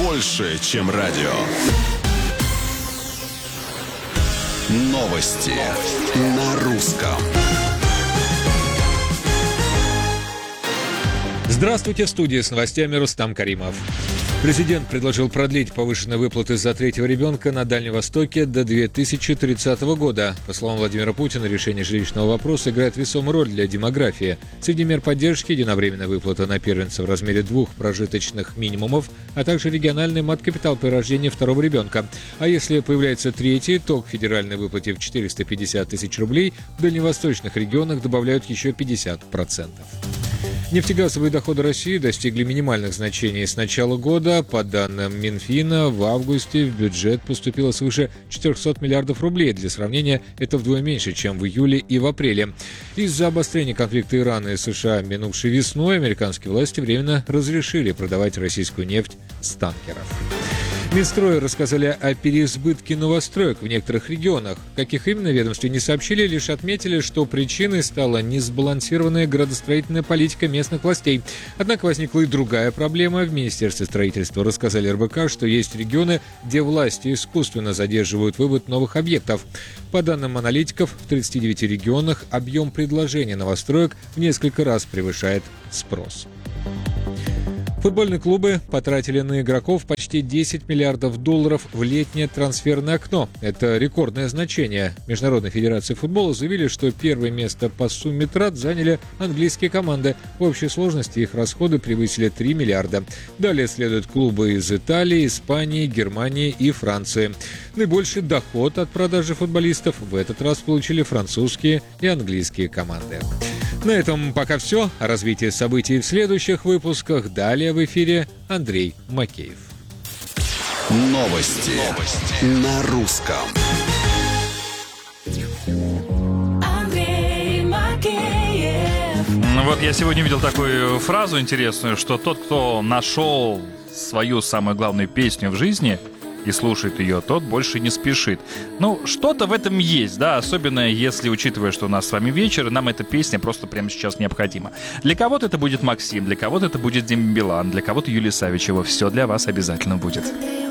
больше, чем радио. Новости на русском. Здравствуйте, в студии с новостями Рустам Каримов. Президент предложил продлить повышенные выплаты за третьего ребенка на Дальнем Востоке до 2030 года. По словам Владимира Путина, решение жилищного вопроса играет весомую роль для демографии. Среди мер поддержки – единовременная выплата на первенца в размере 2 прожиточных минимумов, а также региональный мат-капитал при рождении второго ребенка. А если появляется третий, то к федеральной выплате в 450 тысяч рублей в дальневосточных регионах добавляют еще 50%. Нефтегазовые доходы России достигли минимальных значений с начала года. По данным Минфина, в августе в бюджет поступило свыше 400 миллиардов рублей. Для сравнения, это вдвое меньше, чем в июле и в апреле. Из-за обострения конфликта Ирана и США минувшей весной американские власти временно разрешили продавать российскую нефть с танкеров. Минстрой рассказали о переизбытке новостроек в некоторых регионах. Каких именно, ведомстве не сообщили, лишь отметили, что причиной стала несбалансированная градостроительная политика местных властей. Однако возникла и другая проблема. В Министерстве строительства рассказали РБК, что есть регионы, где власти искусственно задерживают вывод новых объектов. По данным аналитиков, в 39 регионах объем предложения новостроек в несколько раз превышает спрос. Футбольные клубы потратили на игроков почти 10 миллиардов долларов в летнее трансферное окно. Это рекордное значение. Международная федерация футбола заявили, что первое место по сумме трат заняли английские команды. В общей сложности их расходы превысили 3 миллиарда. Далее следуют клубы из Италии, Испании, Германии и Франции. Наибольший доход от продажи футболистов в этот раз получили французские и английские команды. На этом пока все. О развитии событий в следующих выпусках. Далее в эфире Андрей Макеев. Новости на русском. Андрей Макеев. Вот я сегодня видел такую фразу интересную, что тот, кто нашел свою самую главную песню в жизни и слушает ее, тот больше не спешит. Ну, что-то в этом есть, да, особенно если, учитывая, что у нас с вами вечер, и нам эта песня просто прямо сейчас необходима. Для кого-то это будет Максим, для кого-то это будет Дима Билан, для кого-то Юлия Савичева. Все для вас обязательно будет.